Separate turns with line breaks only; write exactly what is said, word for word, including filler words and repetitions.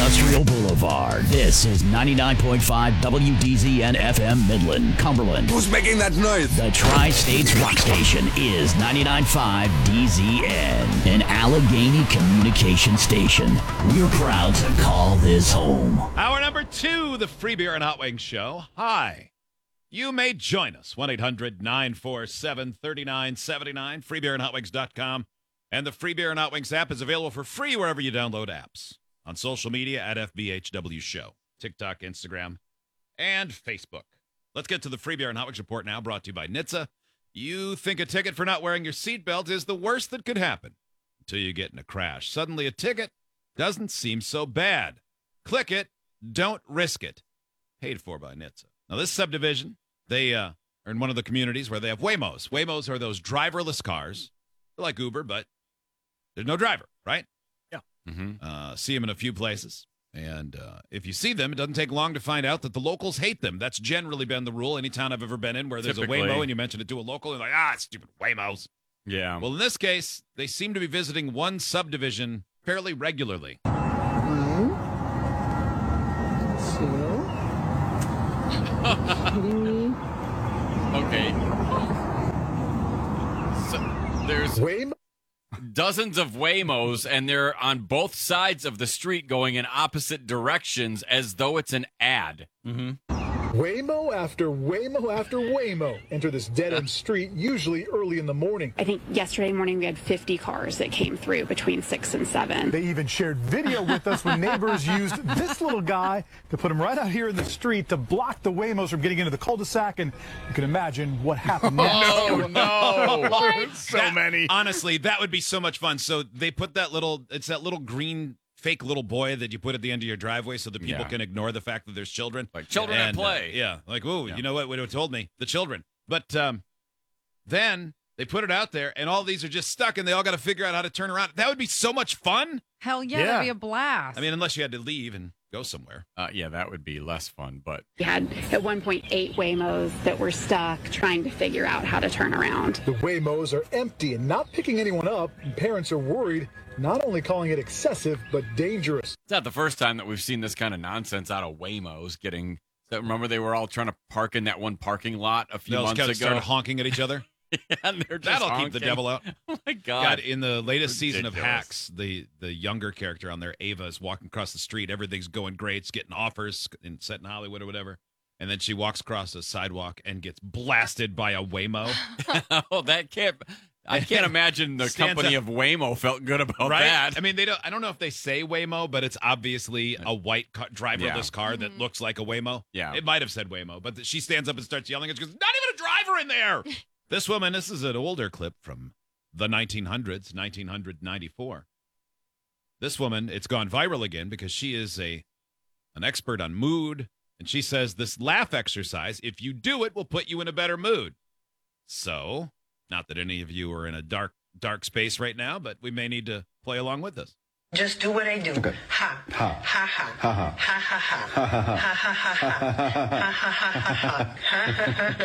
Industrial Boulevard. This is ninety-nine point five W D Z N F M Midland, Cumberland.
Who's making that noise?
The Tri-States Rock Station is ninety-nine point five D Z N, an Allegheny communication station. We're proud to call this home.
Hour number two, the Free Beer and Hot Wings Show. Hi. You may join us, one eight hundred nine four seven three nine seven nine, free beer and hot wings dot com. And the Free Beer and Hot Wings app is available for free wherever you download apps. On social media at F B H W Show, TikTok, Instagram, and Facebook. Let's get to the Free Beer and Hot Wings report now, brought to you by N H T S A. You think a ticket for not wearing your seatbelt is the worst that could happen until you get in a crash. Suddenly a ticket doesn't seem so bad. Click it, don't risk it. Paid for by N H T S A. Now this subdivision, they uh, are in one of the communities where they have Waymos. Waymos are those driverless cars. They're like Uber, but there's no driver, right?
Yeah.
Mm-hmm. Uh, see them in a few places. And uh, if you see them, it doesn't take long to find out that the locals hate them. That's generally been the rule any town I've ever been in where there's
Typically.
a Waymo and you mention it to a local, and they're like, ah, stupid Waymos.
Yeah.
Well, in this case, they seem to be visiting one subdivision fairly regularly.
One, two. Kidding me?
Okay. So there's
Waymo?
dozens of Waymos, and they're on both sides of the street going in opposite directions as though it's an ad. Mm-hmm.
Waymo after Waymo after Waymo enter this dead-end street, usually early in the morning.
I think yesterday morning we had fifty cars that came through between six and seven.
They even shared video with us when neighbors used this little guy to put him right out here in the street to block the Waymos from getting into the cul-de-sac, and you can imagine what happened next.
Oh, no.
So
That-
many.
Honestly, that would be so much fun. So they put that little, it's that little green fake little boy that you put at the end of your driveway so that people
Yeah.
can ignore the fact that there's children.
Like children at
And, uh,
play.
yeah. Like, ooh,
Yeah.
you know what would have told me? The children. But um, then they put it out there, and all these are just stuck, and they all got to figure out how to turn around. That would be so much fun.
Hell yeah,
Yeah.
that'd be a blast.
I mean, unless you had to leave and go somewhere.
Uh, yeah, that would be less fun, but
We had at one point eight Waymos that were stuck trying to figure out how to turn around.
The Waymos are empty and not picking anyone up, and parents are worried, not only calling it excessive, but dangerous.
it's not the first time that we've seen this kind of nonsense out of Waymos getting. So remember, they were all trying to park in that one parking lot a few
They all
months
kind
ago.
of started honking at each other.
and they're just
That'll keep
honking.
the devil out.
Oh my god!
God, in the latest season of
Ridiculous.
Hacks, the the younger character on there, Ava, is walking across the street. Everything's going great. It's getting offers in set in Hollywood or whatever. And then she walks across a sidewalk and gets blasted by a Waymo.
oh, that can't. I can't imagine the
Stands
company
up.
of Waymo felt good about
Right?
that.
I mean, they don't. I don't know if they say Waymo, but it's obviously a white car, driverless
Yeah.
car that looks like a Waymo.
Yeah.
It might have said Waymo, but she stands up and starts yelling, and she goes, "Not even a driver in there!" This woman. This is an older clip from the nineteen hundreds, nineteen ninety-four. This woman, it's gone viral again because she is a an expert on mood, and she says this laugh exercise, if you do it, will put you in a better mood. So, not that any of you are in a dark, dark space right now, but we may need to play along with this.
Just do what I do. Ha. Ha. Ha. Ha. Ha. Ha. Ha. Ha. Ha. Ha. Ha. Ha. Ha. Ha. Ha. Ha. Ha.